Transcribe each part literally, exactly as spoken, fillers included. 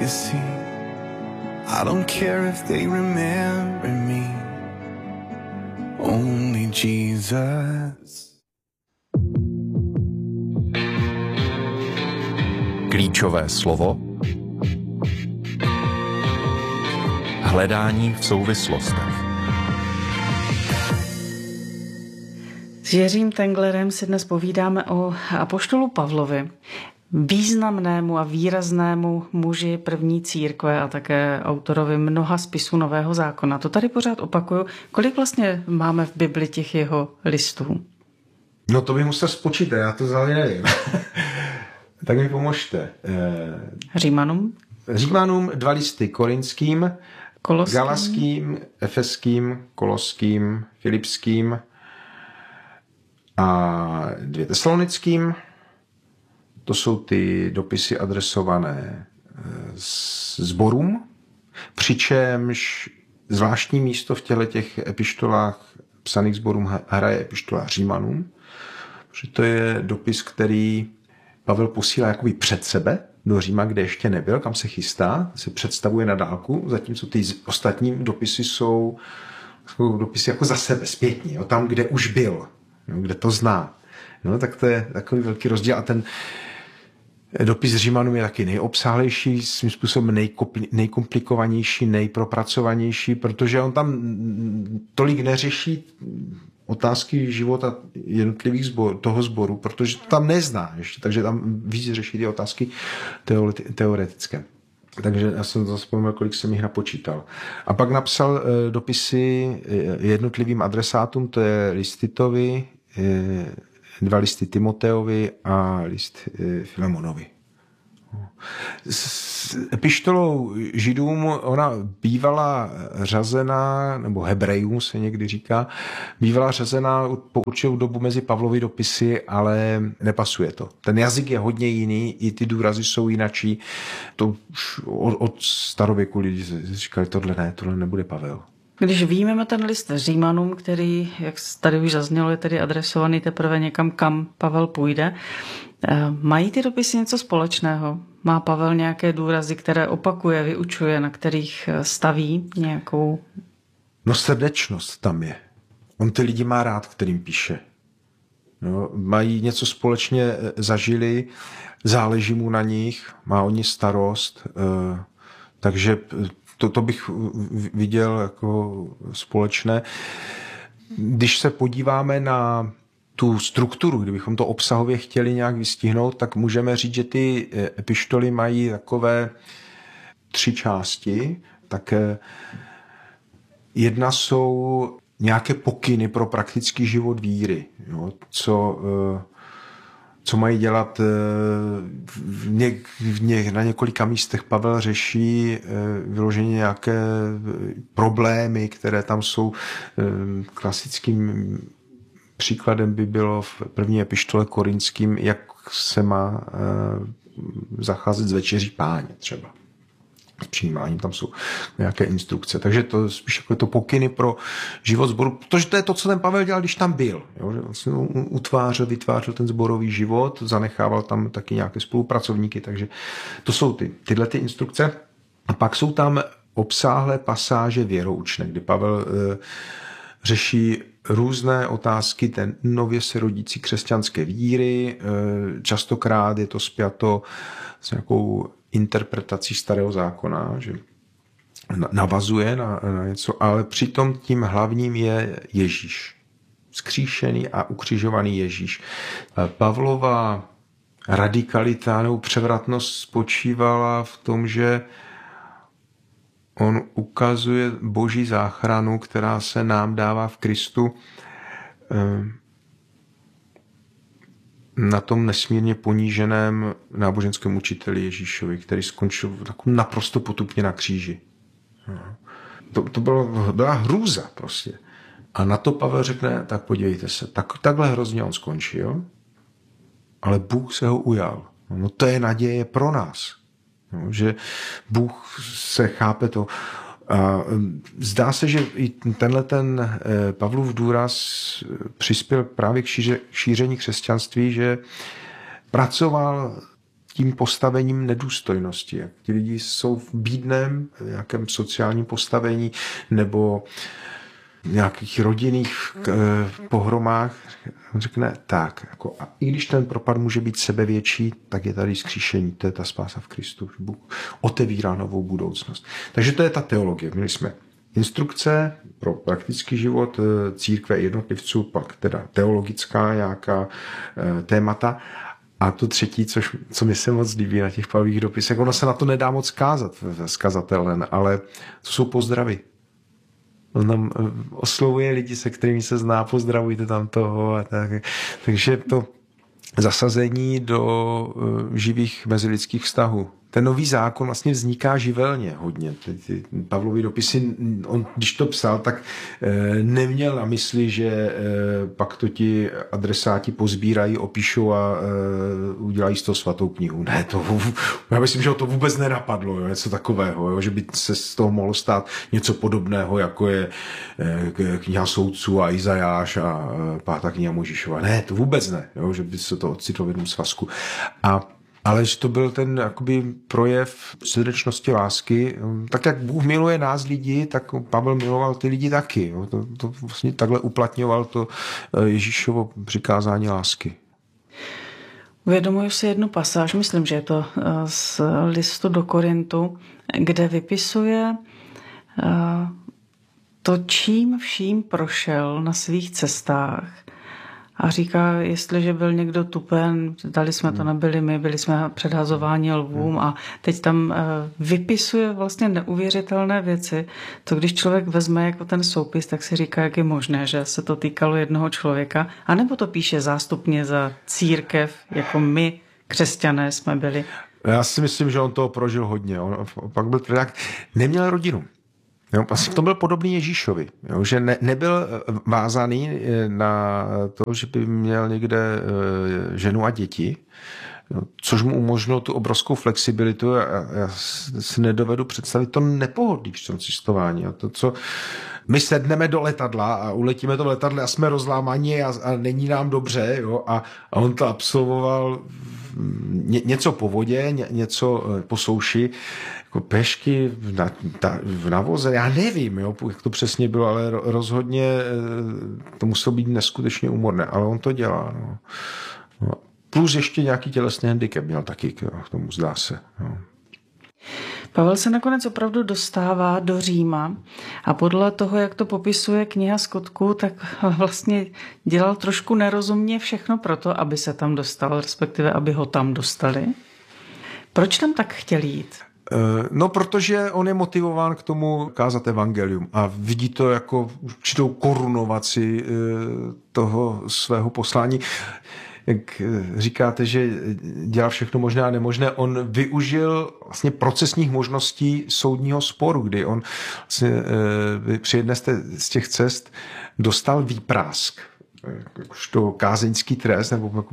You see, I don't care if they remember me, only Jesus. Klíčové slovo. Hledání v souvislostech. S Jiřím Tenglerem si dnes povídáme o apoštolu Pavlovi, významnému a výraznému muži první církve a také autorovi mnoha spisů Nového zákona. To tady pořád opakuju. Kolik vlastně máme v Bibli těch jeho listů? No to bych musel spočítat, já to zále nevím. Tak mi pomožte. Římanům? Římanům dva listy, korinským, Koloským, galaským, efeským, koloským, filipským a dvě tesalonickým. To jsou ty dopisy adresované sborům, přičemž zvláštní místo v těchto těch epištolách psaných sborům hraje epištola Římanům, protože to je dopis, který Pavel posílá jakoby před sebe do Říma, kde ještě nebyl, kam se chystá, se představuje na dálku, zatímco ty ostatní dopisy jsou, jsou dopisy jako za sebe, zpětně, jo, tam, kde už byl, jo, kde to zná. No, tak to je takový velký rozdíl a ten dopis Římanům je taky nejobsáhlejší, svým způsobem nejkompli- nejkomplikovanější, nejpropracovanější, protože on tam tolik neřeší otázky života jednotlivých zbor, toho sboru, protože to tam nezná ještě, takže tam víc řeší ty otázky teoretické. Takže já jsem zase vzpomněl, kolik jsem jich napočítal. A pak napsal e, dopisy jednotlivým adresátům, to je list Titovi, e, dva listy Timoteovi a list e, Filemonovi. S epištolou Židům ona bývala řazená, nebo Hebrejům se někdy říká, bývala řazená po určitou dobu mezi Pavlovy dopisy, ale nepasuje to. Ten jazyk je hodně jiný, i ty důrazy jsou jinačí. To už od, od starověku lidi říkali, tohle ne, tohle nebude Pavel. Když výjmeme ten list Římanům, který, jak tady už zaznělo, je tedy adresovaný teprve někam, kam Pavel půjde, mají ty dopisy něco společného? Má Pavel nějaké důrazy, které opakuje, vyučuje, na kterých staví nějakou? No srdečnost tam je. On ty lidi má rád, kterým píše. No, mají něco společně zažili, záleží mu na nich, má o ně starost, takže to, to bych viděl jako společné. Když se podíváme na tu strukturu, kdybychom to obsahově chtěli nějak vystihnout, tak můžeme říct, že ty epištoly mají takové tři části. Tak jedna jsou nějaké pokyny pro praktický život víry. Jo, co, co mají dělat v ně, v ně, na několika místech Pavel řeší vyloženě nějaké problémy, které tam jsou klasickým příkladem by bylo v první epištole Korinským, jak se má e, zacházet s večeří Páně třeba. S přijímáním tam jsou nějaké instrukce. Takže to spíš jako to pokyny pro život sboru, protože to je to, co ten Pavel dělal, když tam byl. Jo? Že vlastně utvářel, vytvářel ten sborový život, zanechával tam taky nějaké spolupracovníky, takže to jsou ty, tyhle ty instrukce. A pak jsou tam obsáhlé pasáže věroučné, kdy Pavel e, řeší různé otázky té nově se rodící křesťanské víry. Častokrát je to spjato s nějakou interpretací starého zákona, že navazuje na, na něco, ale přitom tím hlavním je Ježíš. Vzkříšený a ukřižovaný Ježíš. Pavlova radikalita nebo převratnost spočívala v tom, že on ukazuje boží záchranu, která se nám dává v Kristu na tom nesmírně poníženém náboženském učiteli Ježíšovi, který skončil naprosto potupně na kříži. To, to bylo, byla hrůza prostě. A na to Pavel řekne, tak podívejte se, tak, takhle hrozně on skončil, ale Bůh se ho ujal. No to je naděje pro nás. No, že Bůh se chápe to. A zdá se, že i tenhle ten Pavlův důraz přispěl právě k šíře, šíření křesťanství, že pracoval tím postavením nedůstojnosti. Jak ti lidi jsou v bídném, v nějakém sociálním postavení nebo v nějakých rodinných pohromách. On řekne tak, jako, a i když ten propad může být sebevětší, tak je tady zkříšení, to je ta spása v Kristu. Bůh otevírá novou budoucnost. Takže to je ta teologie. Měli jsme instrukce pro praktický život církve jednotlivců, pak teda teologická nějaká témata. A to třetí, což, co mi se moc líbí na těch Pavlových dopisech, ono se na to nedá moc kázat ve Skazatelen, ale to jsou pozdravy. On tam oslovuje lidi, se kterými se zná, pozdravujte tam toho a tak. Takže to zasazení do živých mezilidských vztahů. Ten nový zákon vlastně vzniká živelně hodně. Ty, ty Pavlovy dopisy, on když to psal, tak e, neměl na mysli, že e, pak to ti adresáti pozbírají, opíšou a e, udělají z toho svatou knihu. Ne, to, já myslím, že ho to vůbec nenapadlo, jo, něco takového, jo, že by se z toho mohlo stát něco podobného, jako je e, kniha soudců a Izajáš a e, pátá kniha Mojžíšova. Ne, to vůbec ne, jo, že by se to ocitlo v jednom svazku. A ale že to byl ten jakoby projev srdečnosti, lásky. Tak jak Bůh miluje nás lidi, tak Pavel miloval ty lidi taky. Jo. To, to vlastně takhle uplatňoval to Ježíšovo přikázání lásky. Uvědomuji si jednu pasáž, myslím, že je to z listu do Korintu, kde vypisuje to, čím vším prošel na svých cestách. A říká, jestliže byl někdo tupen, dali jsme to, nebyli my, byli jsme předhazováni lvům a teď tam vypisuje vlastně neuvěřitelné věci. To, když člověk vezme jako ten soupis, tak si říká, jak je možné, že se to týkalo jednoho člověka. A nebo to píše zástupně za církev, jako my, křesťané, jsme byli. Já si myslím, že on toho prožil hodně. On pak byl tvrdák, neměl rodinu. Jo, vlastně v tom byl podobný Ježíšovi, jo, že ne, nebyl vázaný na to, že by měl někde ženu a děti, jo, což mu umožnilo tu obrovskou flexibilitu. Já, já si nedovedu představit to nepohodlí v tom cestování. A to, co my sedneme do letadla a uletíme to v letadle a jsme rozlámaní a, a není nám dobře, jo, a, a on to absolvoval ně, něco po vodě, ně, něco po souši, jako pešky v, na, v navoze, já nevím, jo, jak to přesně bylo, ale rozhodně to muselo být neskutečně úmorné, ale on to dělá. No. No. Plus ještě nějaký tělesný handicap měl taky k tomu, zdá se. No. Pavel se nakonec opravdu dostává do Říma a podle toho, jak to popisuje kniha Skutků, tak vlastně dělal trošku nerozumně všechno proto, aby se tam dostal, respektive aby ho tam dostali. Proč tam tak chtěl jít? No, protože on je motivován k tomu kázat evangelium a vidí to jako určitou korunovaci toho svého poslání. Jak říkáte, že dělá všechno možné a nemožné, on využil vlastně procesních možností soudního sporu, kdy on vlastně při jedné z těch cest dostal výprask, jakožto kázeňský trest nebo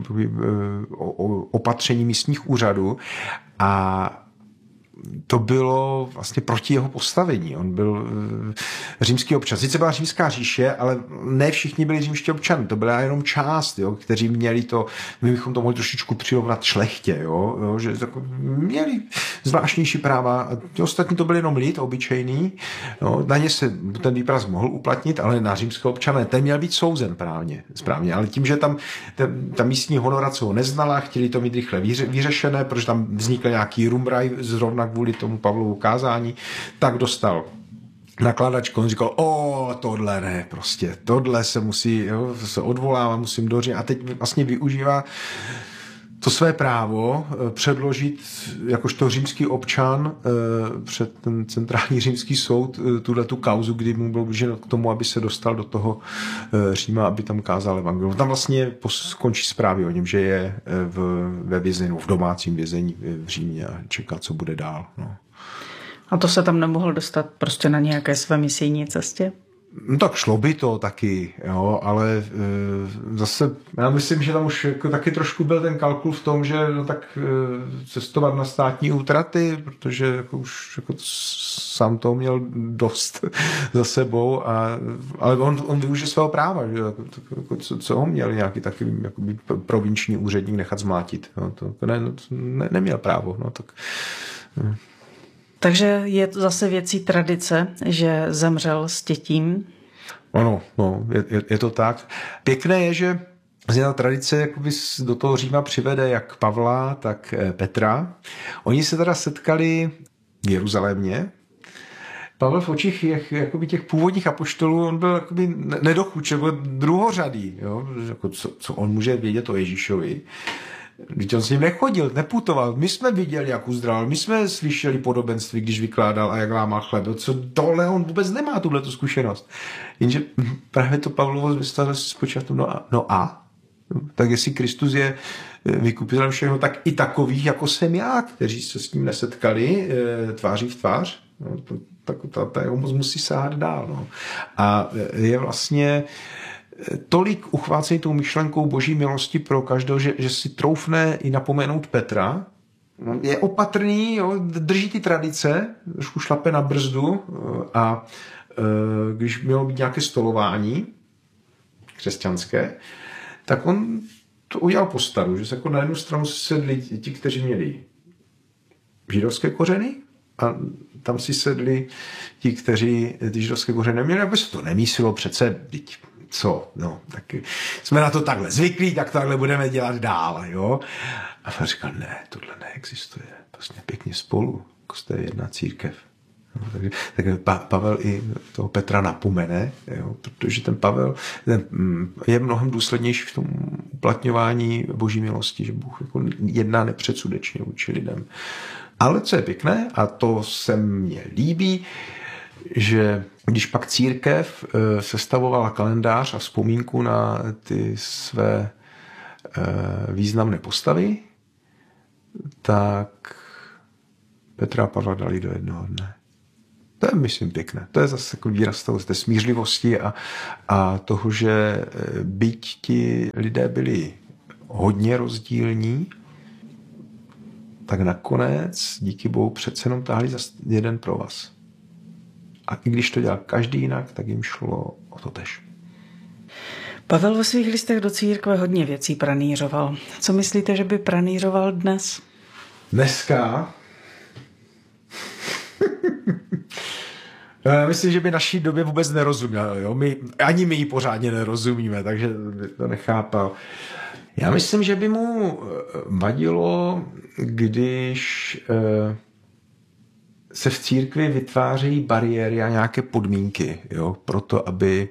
opatření místních úřadů a to bylo vlastně proti jeho postavení. On byl římský občan. Sice byla římská říše, ale ne všichni byli římští občané. To byla jenom část, jo, kteří měli to, my bychom to mohli trošičku přirovnat šlechtě, jo, jo, že měli zvláštnější práva. Ti ostatní to byli jenom lid, obyčejný. Jo, na ně se ten výprask mohl uplatnit, ale na římské občané ten měl být souzen právně, správně. Ale tím, že tam ten, ta místní honorace ho neznala, chtěli to mít rychle vyřešené, protože tam vznikl nějaký rumraj zrovna kvůli tomu Pavlovu kázání, tak dostal nakladačku. On říkal, o, tohle ne, prostě, tohle se musí, jo, se odvolává, musím dořít. A teď vlastně využívá to své právo předložit jakožto římský občan před ten centrální římský soud tuhle tu kauzu, kdy mu bylo dluženo k tomu, aby se dostal do toho Říma, aby tam kázal evangelium. Tam vlastně skončí zprávy o něm, že je v, ve vězení, v domácím vězení v Římě a čeká, co bude dál. No. A to se tam nemohl dostat prostě na nějaké své misijní cestě? No tak šlo by to taky, jo, ale e, zase já myslím, že tam už jako taky trošku byl ten kalkul v tom, že no tak e, cestovat na státní útraty, protože jako už jako sám toho měl dost za sebou, a, ale on, on využil svého práva, že jako, jako, co, co ho měl nějaký takový jakoby provinční úředník nechat zmlátit, no, to, to, ne, no, to ne, neměl právo, no tak... Ne. Takže je to zase věcí tradice, že zemřel s tětím? Ano, no, je, je, je to tak. Pěkné je, že ta tradice jakoby do toho Říma přivede jak Pavla, tak Petra. Oni se teda setkali v Jeruzalémě. Pavel v očích těch, jakoby těch původních apoštolů, on byl jakoby nedochuč, byl druhořadý. Jo? Jako co, co on může vědět o Ježíšovi? Když on s ním nechodil, neputoval. My jsme viděli, jak uzdravoval, my jsme slyšeli podobenství, když vykládal a jak lámal chleb. Co tohle on vůbec nemá, tuhletu zkušenost. Jenže právě to Pavlovo vystavilo si spočátku, no a, no a? Tak jestli Kristus je vykupitelem všeho, tak i takových, jako jsem já, kteří se s ním nesetkali tváří v tvář, no, to, tak ta, ta jeho moc musí sáhat dál. No. A je vlastně tolik uchvácený tou myšlenkou boží milosti pro každého, že, že si troufne i napomenout Petra. Je opatrný, jo, drží ty tradice, trošku šlape na brzdu, a e, když mělo být nějaké stolování křesťanské, tak on to udělal po staru, že se jako na jednu stranu sedli ti, kteří měli židovské kořeny, a tam si sedli ti, kteří ty židovské kořeny neměli, aby se to nemísilo přece, co, no, tak jsme na to takhle zvyklí, tak takhle budeme dělat dál, jo. A on říkal, ne, tohle neexistuje, vlastně pěkně spolu, jako jste jedna církev. No, takže, takže pa, Pavel i toho Petra napomene, jo, protože ten Pavel ten, je mnohem důslednější v tom uplatňování boží milosti, že Bůh jako jedná nepředsudečně vůči lidem. Ale co je pěkné, a to se mně líbí, že když pak církev sestavovala kalendář a vzpomínku na ty své významné postavy, tak Petra a Pavla dali do jednoho dne. To je, myslím, pěkné. To je zase takový výraz toho, té smířlivosti a, a toho, že byť ti lidé byli hodně rozdílní, tak nakonec díky Bohu přece jenom táhli za jeden pro vás. A i když to dělal každý jinak, tak jim šlo o to tež. Pavel ve svých listech do církve hodně věcí pranýřoval. Co myslíte, že by pranýřoval dnes? Dneska? Já myslím, že by naší době vůbec nerozuměl. Jo? My, ani my ji pořádně nerozumíme, takže by to nechápal. Já myslím, že by mu vadilo, když se v církvi vytvářejí bariéry a nějaké podmínky, jo, proto, aby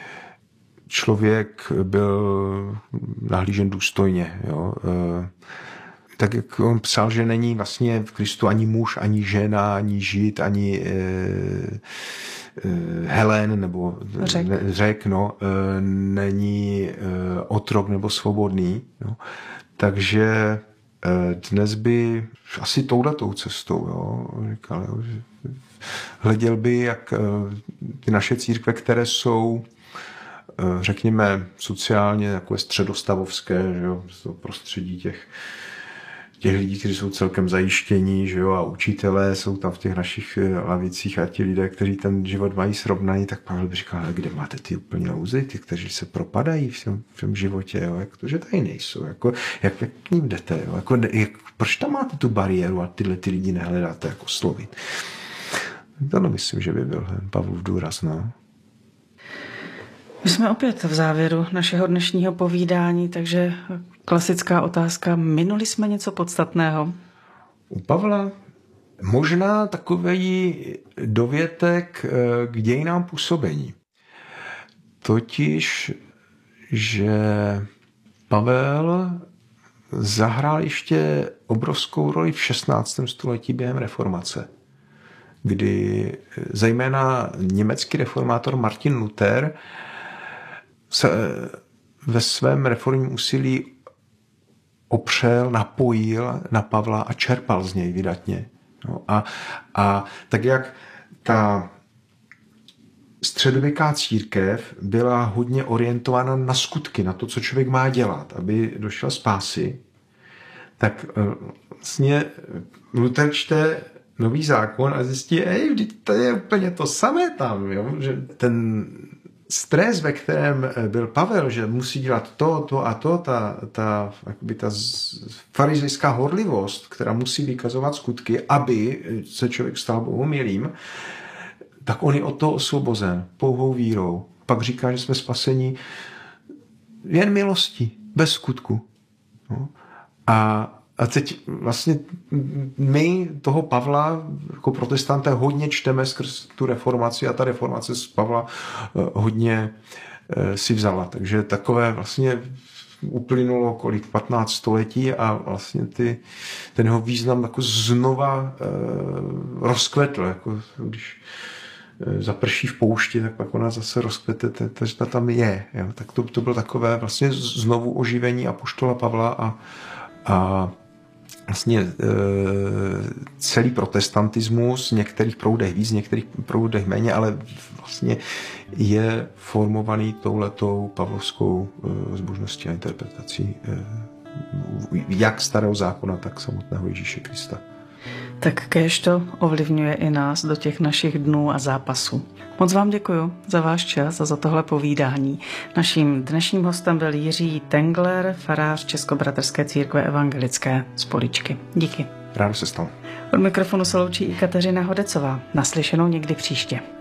člověk byl nahlížen důstojně. Jo. Tak jak on psal, že není vlastně v Kristu ani muž, ani žena, ani žid, ani eh, Helen nebo řek, ne, řek no, není otrok nebo svobodný. No. Takže dnes by asi touhletou cestou, jo, říkal, jo, že hleděl by, jak ty naše církve, které jsou, řekněme, sociálně takové středostavovské, že jo, prostředí těch těch lidí, kteří jsou celkem zajištění, že jo, a učitelé jsou tam v těch našich lavicích a ti lidé, kteří ten život mají srovnaný, tak Pavel by říkal, kde máte ty úplně louzy, ty, kteří se propadají v tom, v tom životě, jo, jak to, že tady nejsou, jako, jak, jak k ním jdete, jo, jako, jak, proč tam máte tu bariéru a tyhle ty lidi nehledáte jako slovit. To nemyslím, že by byl Pavlův důraz, no. My jsme opět v závěru našeho dnešního povídání, takže klasická otázka, minuli jsme něco podstatného? U Pavla možná takový dovětek k dějinám působení. Totiž, že Pavel zahrál ještě obrovskou roli v šestnáctém století během reformace, kdy zejména německý reformátor Martin Luther se ve svém reformním úsilí opřel, napojil na Pavla a čerpal z něj vydatně. No a, a tak jak ta středověká církev byla hodně orientována na skutky, na to, co člověk má dělat, aby došel spásy, tak vlastně Luther čte Nový zákon a zjistí, ej, to je úplně to samé tam, jo? Že ten stres, ve kterém byl Pavel, že musí dělat to, to a to, ta, ta, jakoby ta farizejská horlivost, která musí vykazovat skutky, aby se člověk stal bohumilým, tak on je od toho osvobozen pouhou vírou. Pak říká, že jsme spaseni jen milostí, bez skutku. No. A, a teď vlastně my toho Pavla jako protestanté hodně čteme skrz tu reformaci a ta reformace z Pavla hodně si vzala. Takže takové vlastně uplynulo kolik patnáct století a vlastně ty, ten jeho význam jako znova eh, rozkvetl. Jako když zaprší v poušti, tak pak ona zase rozkvete, takže ta tam je. Jo. Tak to, to bylo takové vlastně znovu oživení apoštola Pavla a, a vlastně e, celý protestantismus, v některých proudech víc, v některých proudech méně, ale vlastně je formovaný touhletou pavlovskou e, zbožností a interpretací e, jak starého zákona, tak samotného Ježíše Krista. Tak kéž to ovlivňuje i nás do těch našich dnů a zápasů. Moc vám děkuji za váš čas a za tohle povídání. Naším dnešním hostem byl Jiří Tengler, farář Českobratrské církve evangelické z Poličky. Díky. Ráno se stalo. Od mikrofonu se loučí i Kateřina Hodecová. Naslyšenou někdy příště.